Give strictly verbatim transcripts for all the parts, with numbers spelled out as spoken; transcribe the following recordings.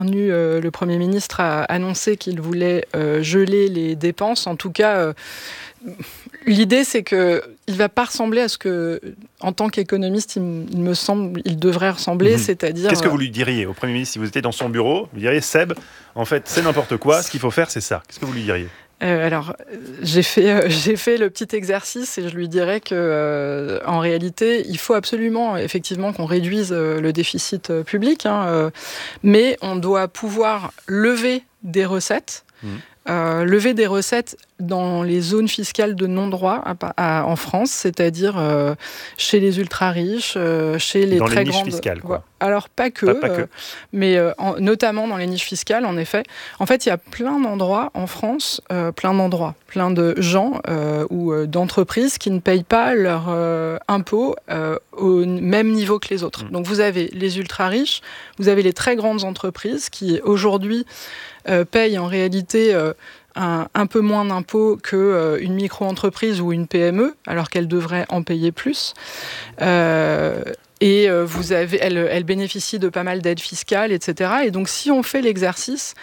Euh, le Premier ministre a annoncé qu'il voulait euh, geler les dépenses. En tout cas, euh, l'idée, c'est qu'il ne va pas ressembler à ce que, en tant qu'économiste, il, il me semble, il devrait ressembler, mmh. c'est-à-dire... Qu'est-ce que vous lui diriez au Premier ministre si vous étiez dans son bureau? Vous lui diriez, Seb, en fait, c'est n'importe quoi, ce qu'il faut faire, c'est ça. Qu'est-ce que vous lui diriez? Euh, alors, j'ai fait, euh, j'ai fait le petit exercice et je lui dirais que, euh, en réalité, il faut absolument, effectivement, qu'on réduise euh, le déficit euh, public, hein, euh, mais on doit pouvoir lever des recettes. Mmh. Euh, lever des recettes dans les zones fiscales de non-droit à, à, en France, c'est-à-dire euh, chez les ultra-riches, euh, chez les dans très les grandes... niches fiscales, quoi. Alors, pas que, pas, pas que. Euh, mais euh, en, notamment dans les niches fiscales, en effet. En fait, il y a plein d'endroits en France, euh, plein d'endroits, plein de gens euh, ou euh, d'entreprises qui ne payent pas leurs euh, impôts euh, au même niveau que les autres. Mmh. Donc, vous avez les ultra-riches, vous avez les très grandes entreprises qui, aujourd'hui, euh, payent en réalité... Euh, Un, un peu moins d'impôts qu'une euh, micro-entreprise ou une P M E, alors qu'elle devrait en payer plus. Euh, et euh, vous avez, elle, elle bénéficie de pas mal d'aides fiscales, et cetera. Et donc, si on fait l'exercice...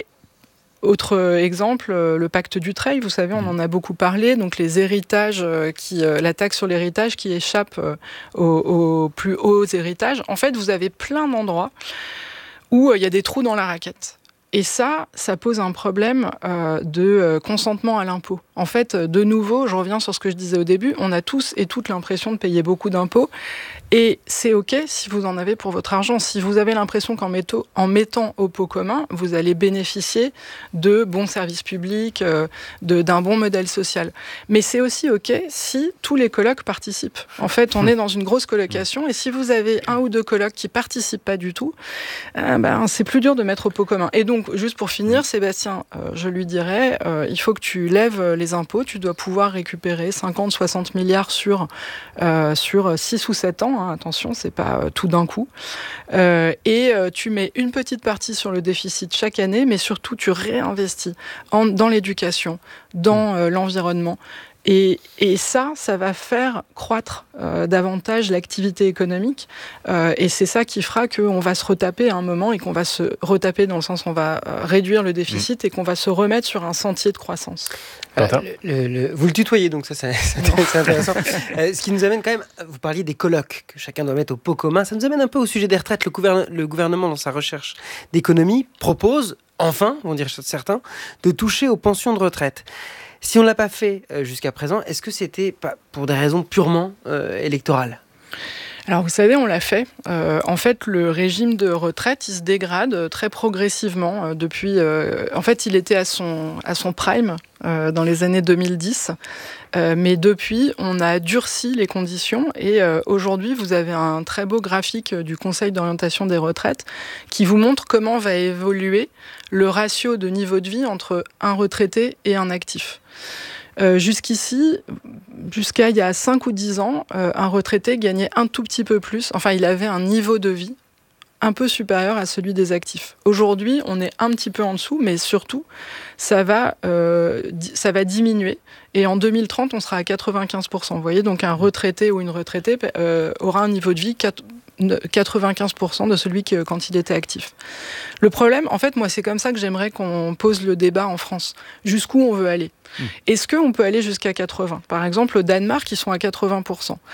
Autre exemple, le pacte Dutreil, vous savez, on en a beaucoup parlé, donc les héritages, qui, la taxe sur l'héritage qui échappe aux, aux plus hauts héritages. En fait, vous avez plein d'endroits où il y a des trous dans la raquette. Et ça, ça pose un problème euh, de euh, consentement à l'impôt. En fait, de nouveau, je reviens sur ce que je disais au début, on a tous et toutes l'impression de payer beaucoup d'impôts. Et c'est OK si vous en avez pour votre argent. Si vous avez l'impression qu'en metto, en mettant au pot commun, vous allez bénéficier de bons services publics, euh, de, d'un bon modèle social. Mais c'est aussi OK si tous les colocs participent. En fait, on est dans une grosse colocation et si vous avez un ou deux colocs qui participent pas du tout, euh, ben, c'est plus dur de mettre au pot commun. Et donc, juste pour finir, Sébastien, euh, je lui dirais, euh, il faut que tu lèves les impôts. Tu dois pouvoir récupérer cinquante à soixante milliards sur, euh, sur six ou sept ans. Hein, attention, c'est pas euh, tout d'un coup. Euh, et euh, tu mets une petite partie sur le déficit chaque année, mais surtout, tu réinvestis en, dans l'éducation, dans euh, l'environnement. Et, et ça, ça va faire croître euh, davantage l'activité économique. Euh, et c'est ça qui fera qu'on va se retaper à un moment et qu'on va se retaper dans le sens où on va euh, réduire le déficit mmh. et qu'on va se remettre sur un sentier de croissance. Euh, le, le, vous le tutoyez, donc ça, c'est, c'est intéressant. euh, ce qui nous amène quand même, vous parliez des colocs que chacun doit mettre au pot commun. Ça nous amène un peu au sujet des retraites. Le, gouverne, le gouvernement, dans sa recherche d'économie, propose, enfin, vont dire certains, de toucher aux pensions de retraite. Si on ne l'a pas fait euh, jusqu'à présent, est-ce que c'était pas pour des raisons purement euh, électorales ? Alors vous savez, on l'a fait. Euh, en fait, le régime de retraite, il se dégrade très progressivement euh, depuis... Euh, en fait, il était à son, à son prime euh, dans les années deux mille dix. Euh, mais depuis, on a durci les conditions et euh, aujourd'hui, vous avez un très beau graphique du Conseil d'orientation des retraites qui vous montre comment va évoluer le ratio de niveau de vie entre un retraité et un actif. Euh, jusqu'ici, jusqu'à il y a cinq ou dix ans, euh, un retraité gagnait un tout petit peu plus. Enfin, il avait un niveau de vie un peu supérieur à celui des actifs. Aujourd'hui, on est un petit peu en dessous, mais surtout, ça va, euh, ça va diminuer. Et en deux mille trente, on sera à quatre-vingt-quinze pour cent. Vous voyez, donc un retraité ou une retraitée euh, aura un niveau de vie quatre-vingt-quinze pour cent de celui que quand il était actif. Le problème, en fait, moi, c'est comme ça que j'aimerais qu'on pose le débat en France. Jusqu'où on veut aller ? Mmh. Est-ce qu'on peut aller jusqu'à quatre-vingts ? Par exemple, au Danemark, ils sont à quatre-vingts pour cent.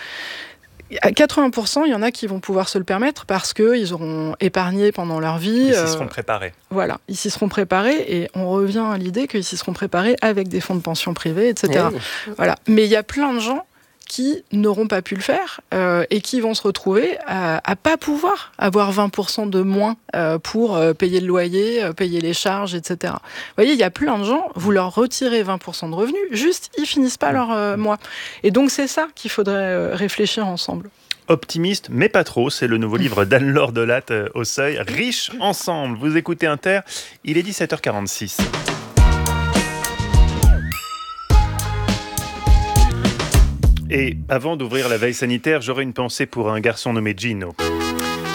À quatre-vingts pour cent, il y en a qui vont pouvoir se le permettre parce qu'ils auront épargné pendant leur vie. Ils s'y seront préparés. Euh, voilà, ils s'y seront préparés et on revient à l'idée qu'ils s'y seront préparés avec des fonds de pension privés, et cetera. Oui. Voilà. Mais il y a plein de gens qui n'auront pas pu le faire euh, et qui vont se retrouver à, à pas pouvoir avoir vingt pour cent de moins euh, pour euh, payer le loyer, euh, payer les charges, et cetera. Vous voyez, il y a plein de gens, vous leur retirez vingt pour cent de revenus, juste ils finissent pas leur euh, mois. Et donc c'est ça qu'il faudrait euh, réfléchir ensemble. Optimiste, mais pas trop, c'est le nouveau livre d'Anne-Laure Delatte euh, au Seuil, Riches ensemble. Vous écoutez Inter, il est dix-sept heures quarante-six. Et avant d'ouvrir la veille sanitaire, j'aurais une pensée pour un garçon nommé Gino,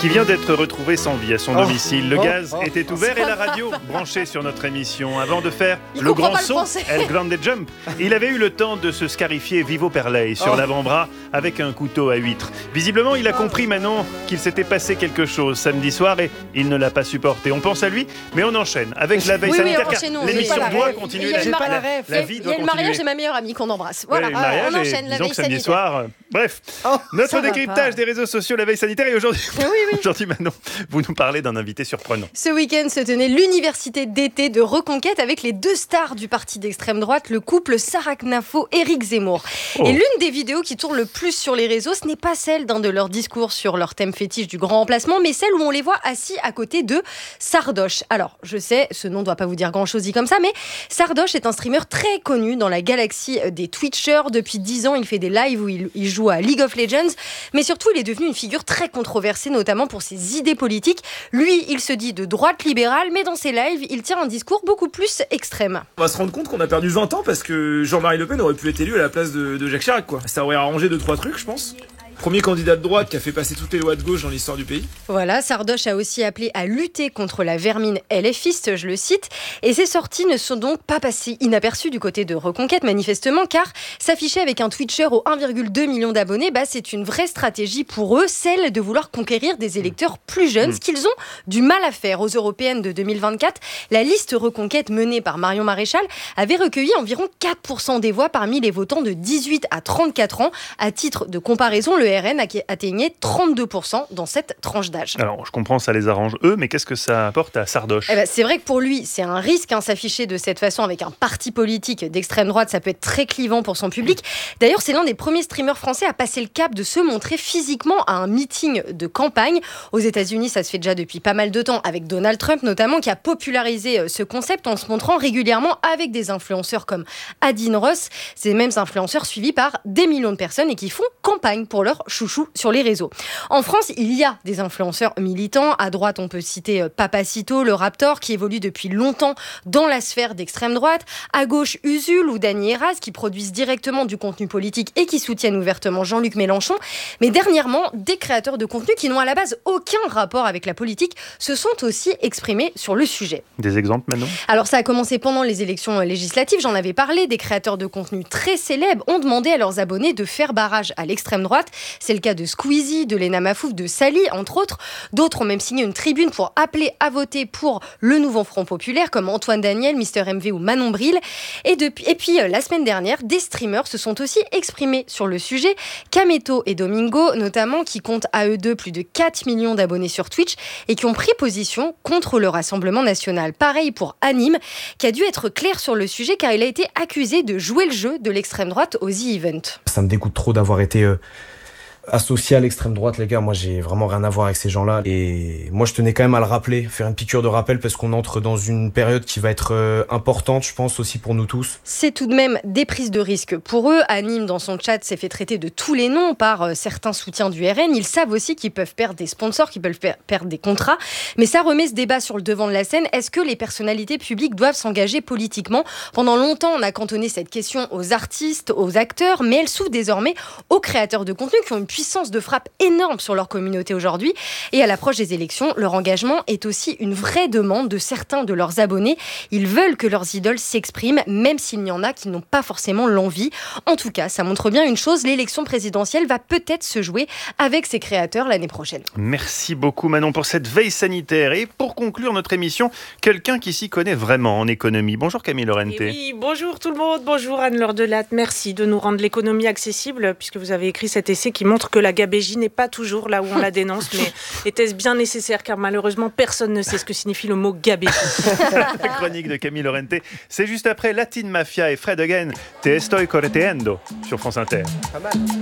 qui vient d'être retrouvé sans vie à son Oh, domicile. Le oh, gaz oh. était ouvert et la radio branchée sur notre émission. Avant de faire Il le comprend grand pas le saut, français. El Grande Jump, il avait eu le temps de se scarifier vivo per lei sur Oh. l'avant-bras avec un couteau à huître. Visiblement, il a compris maintenant qu'il s'était passé quelque chose samedi soir et il ne l'a pas supporté. On pense à lui, mais on enchaîne avec la veille Oui, oui, sanitaire car enchaînons, l'émission oui, pas la doit ref. continuer. Il y a La, le la- mar- la ref. la Il vie y a doit le mariage continuer. de ma meilleure amie qu'on embrasse. Voilà, Ouais, le mariage on et enchaîne la disons veille que samedi sanitaire. soir. euh, Bref, Oh, notre ça va décryptage pas. des réseaux sociaux, la veille sanitaire. Et aujourd'hui, Oui, oui. aujourd'hui Manon, vous nous parlez d'un invité surprenant. Ce week-end se tenait l'université d'été de Reconquête avec les deux stars du parti d'extrême droite, le couple Sarah Knafo et Éric Zemmour. Oh. Et l'une des vidéos qui tourne le plus sur les réseaux, ce n'est pas celle d'un de leurs discours sur leur thème fétiche du grand remplacement, mais celle où on les voit assis à côté de Sardoche. Alors, je sais, ce nom ne doit pas vous dire grand-chose dit comme ça, mais Sardoche est un streamer très connu dans la galaxie des Twitchers. Depuis dix ans, il fait des lives où il, il joue à League of Legends, mais surtout, il est devenu une figure très controversée, notamment pour ses idées politiques. Lui, il se dit de droite libérale, mais dans ses lives, il tient un discours beaucoup plus extrême. On va se rendre compte qu'on a perdu vingt ans parce que Jean-Marie Le Pen aurait pu être élu à la place de, de Jacques Chirac, quoi. Ça aurait arrangé deux trois trucs, je pense. Premier candidat de droite qui a fait passer toutes les lois de gauche dans l'histoire du pays. Voilà, Sardoche a aussi appelé à lutter contre la vermine LFiste, je le cite, et ces sorties ne sont donc pas passées inaperçues du côté de Reconquête, manifestement, car s'afficher avec un Twitcher aux un virgule deux million d'abonnés, bah, c'est une vraie stratégie pour eux, celle de vouloir conquérir des électeurs plus jeunes, ce qu'ils ont du mal à faire. Aux européennes de deux mille vingt-quatre, la liste Reconquête menée par Marion Maréchal avait recueilli environ quatre pour cent des voix parmi les votants de dix-huit à trente-quatre ans. À titre de comparaison, le R N atteignait trente-deux pour cent dans cette tranche d'âge. Alors, je comprends, ça les arrange eux, mais qu'est-ce que ça apporte à Sardoche? Eh ben, c'est vrai que pour lui, c'est un risque hein, s'afficher de cette façon avec un parti politique d'extrême droite. Ça peut être très clivant pour son public. D'ailleurs, c'est l'un des premiers streamers français à passer le cap de se montrer physiquement à un meeting de campagne. Aux États-Unis, ça se fait déjà depuis pas mal de temps avec Donald Trump notamment, qui a popularisé ce concept en se montrant régulièrement avec des influenceurs comme Adine Ross. Ces mêmes influenceurs suivis par des millions de personnes et qui font campagne pour leur chouchou sur les réseaux. En France, il y a des influenceurs militants. À droite, on peut citer Papacito, le Raptor, qui évolue depuis longtemps dans la sphère d'extrême droite. À gauche, Usul ou Dany Eraz, qui produisent directement du contenu politique et qui soutiennent ouvertement Jean-Luc Mélenchon. Mais dernièrement, des créateurs de contenu qui n'ont à la base aucun rapport avec la politique se sont aussi exprimés sur le sujet. Des exemples, Manon? Alors, ça a commencé pendant les élections législatives, j'en avais parlé. Des créateurs de contenu très célèbres ont demandé à leurs abonnés de faire barrage à l'extrême droite. C'est le cas de Squeezie, de Lena Mafouf, de Sally, entre autres. D'autres ont même signé une tribune pour appeler à voter pour le nouveau Front Populaire, comme Antoine Daniel, Mister M V ou Manon Bril. Et, depuis, et puis, la semaine dernière, des streamers se sont aussi exprimés sur le sujet. Kameto et Domingo, notamment, qui comptent à eux deux plus de quatre millions d'abonnés sur Twitch et qui ont pris position contre le Rassemblement national. Pareil pour Anime, qui a dû être clair sur le sujet car il a été accusé de jouer le jeu de l'extrême droite au The Event. Ça me dégoûte trop d'avoir été euh, associé à l'extrême droite, les gars. Moi, j'ai vraiment rien à voir avec ces gens-là. Et moi, je tenais quand même à le rappeler, faire une piqûre de rappel, parce qu'on entre dans une période qui va être euh, importante, je pense, aussi pour nous tous. C'est tout de même des prises de risque pour eux. Anime, dans son chat, s'est fait traiter de tous les noms par euh, certains soutiens du R N. Ils savent aussi qu'ils peuvent perdre des sponsors, qu'ils peuvent per- perdre des contrats. Mais ça remet ce débat sur le devant de la scène. Est-ce que les personnalités publiques doivent s'engager politiquement? Pendant longtemps, on a cantonné cette question aux artistes, aux acteurs, mais elle s'ouvre désormais aux créateurs de contenu qui ont une puissance de frappe énorme sur leur communauté aujourd'hui. Et à l'approche des élections, leur engagement est aussi une vraie demande de certains de leurs abonnés. Ils veulent que leurs idoles s'expriment, même s'il y en a qui n'ont pas forcément l'envie. En tout cas, ça montre bien une chose, l'élection présidentielle va peut-être se jouer avec ses créateurs l'année prochaine. Merci beaucoup Manon pour cette veille sanitaire. Et pour conclure notre émission, quelqu'un qui s'y connaît vraiment en économie. Bonjour Camille Lorente. Et oui, bonjour tout le monde, bonjour Anne-Laure Delatte. Merci de nous rendre l'économie accessible puisque vous avez écrit cet essai qui montre que la gabégie n'est pas toujours là où on la dénonce, mais était-ce bien nécessaire car malheureusement personne ne sait ce que signifie le mot gabégie. La chronique de Camille Lorente, c'est juste après Latin Mafia et Fred Again, Te estoy correteando sur France Inter. Pas mal.